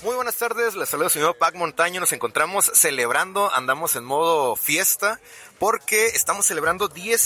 Muy buenas tardes, les saludo señor Pac Montaño. Nos encontramos celebrando, andamos en modo fiesta, porque estamos celebrando 10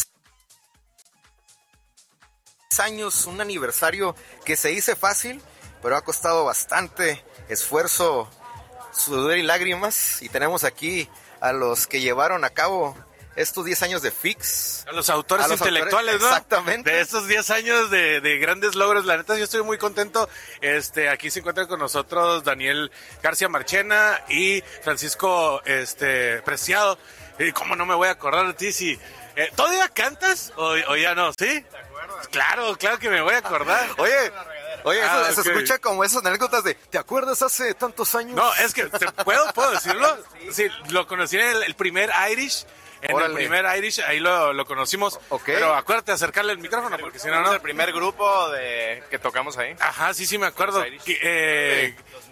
años, un aniversario que se dice fácil, pero ha costado bastante esfuerzo, sudor y lágrimas. Y tenemos aquí a los que llevaron a cabo estos 10 años de Fix. A los autores intelectuales, ¿no? Exactamente. De estos 10 años de grandes logros. La neta, yo estoy muy contento. Aquí se encuentran con nosotros Daniel García Marchena y Francisco Preciado. Y cómo no me voy a acordar de ti si... ¿Todavía cantas o ya no? ¿Sí? ¿Te acuerdas? Claro que me voy a acordar. Oye, eso se escucha como esas anécdotas de ¿te acuerdas hace tantos años? No, es que ¿puedo decirlo? Sí, lo conocí en el primer Irish. El primer Irish, ahí lo conocimos. Okay. Pero acuérdate de acercarle el micrófono, porque si no, no. El primer grupo que tocamos ahí. Ajá, sí, me acuerdo. 2007.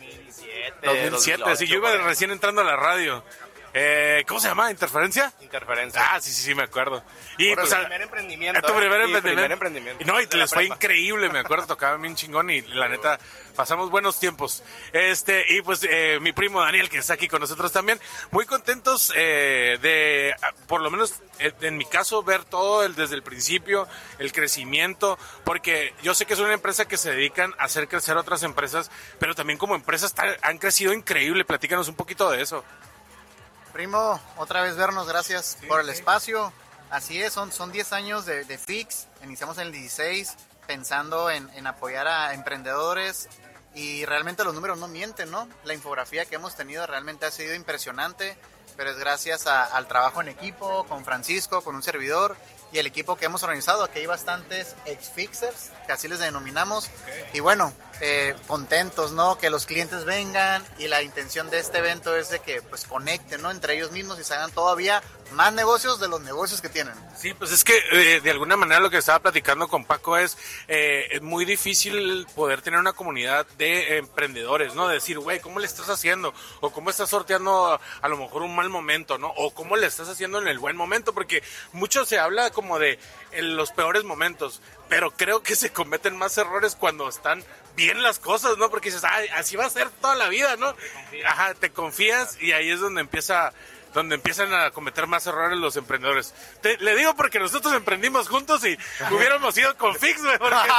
2007, sí, yo iba recién entrando a la radio. ¿Cómo se llama? ¿Interferencia? Interferencia. Ah, sí, me acuerdo. Y Por pues, el primer emprendimiento. Tu primer emprendimiento. No, y les fue increíble, me acuerdo, tocaban bien chingón y la neta, pasamos buenos tiempos. Y pues mi primo Daniel, que está aquí con nosotros también, muy contentos de, por lo menos en mi caso, ver todo desde el principio, el crecimiento, porque yo sé que es una empresa que se dedican a hacer crecer otras empresas, pero también como empresas han crecido increíble. Platícanos un poquito de eso. Primo, otra vez vernos, gracias por el espacio. Así es, son 10 años de Fix, iniciamos en el 16 pensando en apoyar a emprendedores y realmente los números no mienten, ¿no? La infografía que hemos tenido realmente ha sido impresionante, pero es gracias al trabajo en equipo, con Francisco, con un servidor y el equipo que hemos organizado. Aquí hay bastantes ex-fixers, que así les denominamos, y bueno, contentos, ¿no? Que los clientes vengan y la intención de este evento es de que pues conecten, ¿no? Entre ellos mismos y se hagan todavía más negocios de los negocios que tienen. Sí, pues es que de alguna manera lo que estaba platicando con Paco es muy difícil poder tener una comunidad de emprendedores, ¿no? Decir, güey, ¿cómo le estás haciendo? O ¿cómo estás sorteando a lo mejor un mal momento, ¿no? O ¿cómo le estás haciendo en el buen momento? Porque mucho se habla como de en los peores momentos, pero creo que se cometen más errores cuando están bien las cosas, ¿no? Porque dices, ay, así va a ser toda la vida, ¿no? Ajá, te confías y ahí es donde empiezan a cometer más errores los emprendedores. Le digo porque nosotros emprendimos juntos y hubiéramos ido con Fix, güey.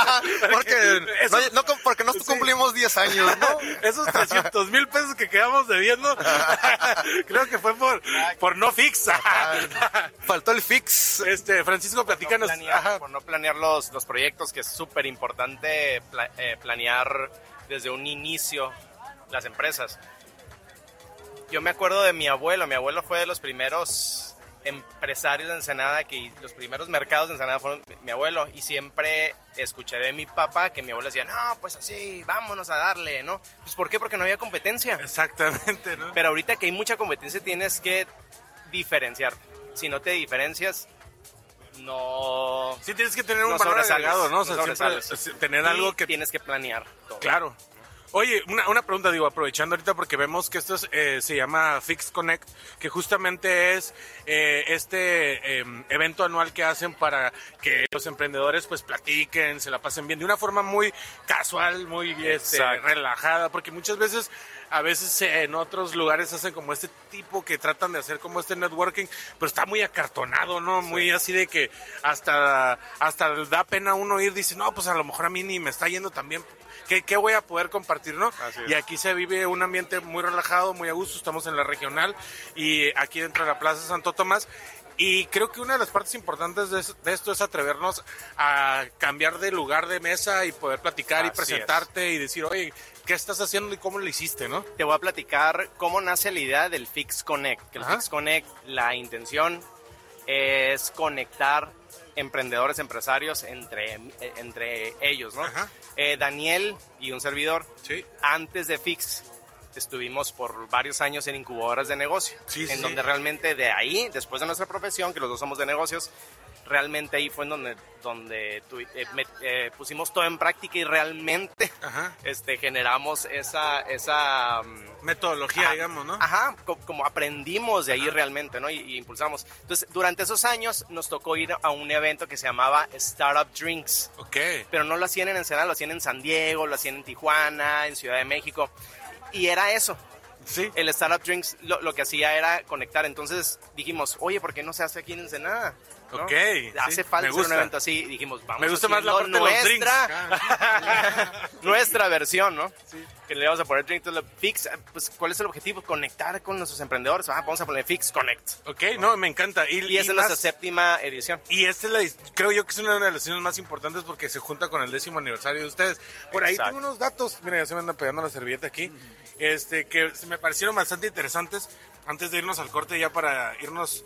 Porque no cumplimos 10 años, ¿no? Esos 300,000 pesos que quedamos debiendo, creo que fue por no Fix. Faltó el Fix. Francisco, platícanos. Por no planear los proyectos, que es súper importante planear desde un inicio las empresas. Yo me acuerdo de mi abuelo fue de los primeros empresarios de Ensenada, que los primeros mercados de Ensenada fueron mi abuelo, y siempre escuché de mi papá que mi abuelo decía, no, pues así, vámonos a darle, ¿no? Pues ¿por qué? Porque no había competencia. Exactamente, ¿no? Pero ahorita que hay mucha competencia tienes que diferenciarte. Si no te diferencias, no... Sí, tienes que tener un valor agregado, ¿no? O sea, siempre tener algo que... Tienes que planear todo. Claro. Oye, una pregunta, aprovechando ahorita porque vemos que esto se llama Fix Connect, que justamente es evento anual que hacen para que los emprendedores pues platiquen, se la pasen bien, de una forma muy casual, muy relajada, porque muchas veces, en otros lugares hacen como este tipo que tratan de hacer como este networking, pero está muy acartonado, ¿no? Sí. Muy así de que hasta da pena uno ir, dice, no, pues a lo mejor a mí ni me está yendo tan bien. ¿Qué voy a poder compartir, no? Y aquí se vive un ambiente muy relajado, muy a gusto. Estamos en la regional y aquí dentro de la Plaza Santo Tomás. Y creo que una de las partes importantes de esto es atrevernos a cambiar de lugar de mesa y poder platicar y presentarte y decir, oye, ¿qué estás haciendo y cómo lo hiciste, no? Te voy a platicar cómo nace la idea del Fix Connect. Que el Fix Connect, la intención es conectar emprendedores, empresarios entre ellos, ¿no? Daniel y un servidor, antes de Fix, estuvimos por varios años en incubadoras de negocio, donde realmente de ahí, después de nuestra profesión, que los dos somos de negocios, realmente ahí fue en donde pusimos todo en práctica y realmente generamos esa metodología, digamos, ¿no? Ajá, como aprendimos de ahí realmente, ¿no? Y impulsamos. Entonces, durante esos años nos tocó ir a un evento que se llamaba Startup Drinks. Ok. Pero no lo hacían en Ensenada, lo hacían en San Diego, lo hacían en Tijuana, en Ciudad de México. Y era eso. Sí. El Startup Drinks lo que hacía era conectar. Entonces dijimos, oye, ¿por qué no se hace aquí en Ensenada? ¿No? Ok. Hace falta hacer un evento así. Y dijimos, vamos me gusta más la parte de los drinks. Nuestra versión, ¿no? Sí. Que le vamos a poner drink. Entonces, Fix, pues, ¿cuál es el objetivo? Conectar con nuestros emprendedores. Vamos a poner Fix Connect. Ok, no, me encanta. Y esa es nuestra 7ª edición. Y esta es creo yo que es una de las ediciones más importantes porque se junta con el 10º aniversario de ustedes. Por ahí tengo unos datos. Mira, ya se me anda pegando la servilleta aquí. Que me parecieron bastante interesantes. Antes de irnos al corte, ya para irnos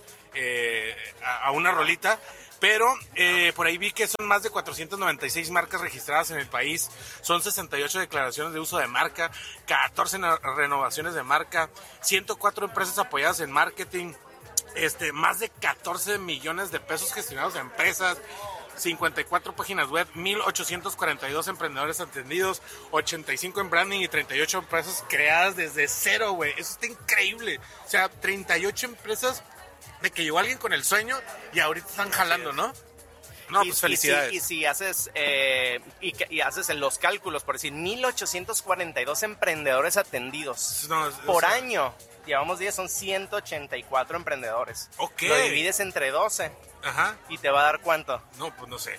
a una rolita. Pero por ahí vi que son más de 496 marcas registradas en el país, son 68 declaraciones de uso de marca, 14 renovaciones de marca, 104 empresas apoyadas en marketing, más de 14 millones de pesos gestionados a empresas, 54 páginas web, 1,842 emprendedores atendidos, 85 en branding y 38 empresas creadas desde cero, güey. Eso está increíble. O sea, 38 empresas de que llegó alguien con el sueño y ahorita están jalando, ¿no? No, pues felicidades. Y si haces y haces los cálculos, por decir, 1,842 emprendedores atendidos por año. Llevamos 10, son 184 emprendedores. Ok. Lo divides entre 12. Ajá. ¿Y te va a dar cuánto? No, pues no sé.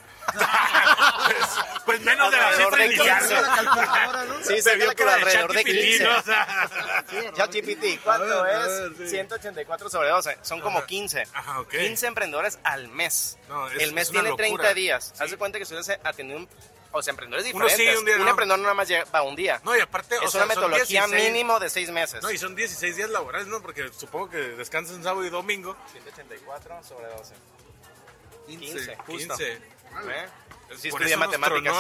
pues menos de la cifra inicial. Sí, se vio que alrededor de 15. ChatGPT, ¿cuánto es? 184 sobre 12. Son como 15. Ajá, ok. 15 emprendedores al mes. No, el mes tiene 30 días. Haz de cuenta que estuvieras atendiendo emprendedores diferentes. Uno sí, un día no. emprendedor nada más va un día. No, y aparte, es una metodología mínimo de 6 meses. No, y son 16 días laborales, ¿no? Porque supongo que descansan sábado y domingo. 184 sobre 12. 15. Justo. 15. Sí, estudié matemáticas.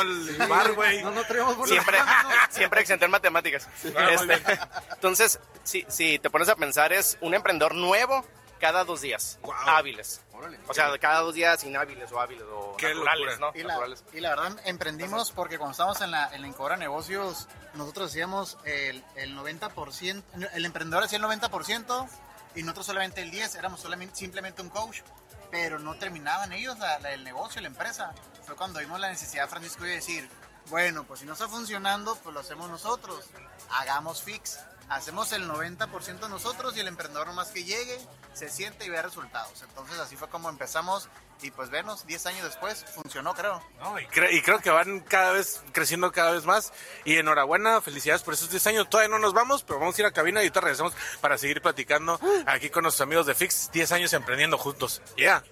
Siempre exenté en matemáticas. Entonces, si te pones a pensar, es un emprendedor nuevo cada 2 días. Wow. Hábiles. O sea, cada 2 días inhábiles o hábiles o naturales, ¿no? Y la verdad, emprendimos porque cuando estábamos en la Incubadora de Negocios, nosotros hacíamos el 90%, el emprendedor hacía el 90% y nosotros solamente el 10%, éramos simplemente un coach. Pero no terminaban ellos el negocio, la empresa. Fue cuando vimos la necesidad, Francisco, de decir, bueno, pues si no está funcionando, pues lo hacemos nosotros. Hagamos Fix. Hacemos el 90% nosotros y el emprendedor nomás que llegue, se siente y vea resultados. Entonces así fue como empezamos y pues venos, 10 años después, funcionó, creo. No, y creo que van creciendo cada vez más. Y enhorabuena, felicidades por esos 10 años. Todavía no nos vamos, pero vamos a ir a cabina y ahorita regresamos para seguir platicando aquí con nuestros amigos de Fix. 10 años emprendiendo juntos. Yeah.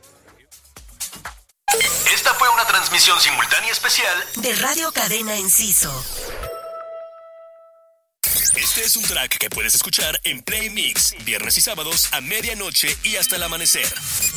Esta fue una transmisión simultánea especial de Radio Cadena Enciso. Este es un track que puedes escuchar en Play Mix, viernes y sábados a medianoche y hasta el amanecer.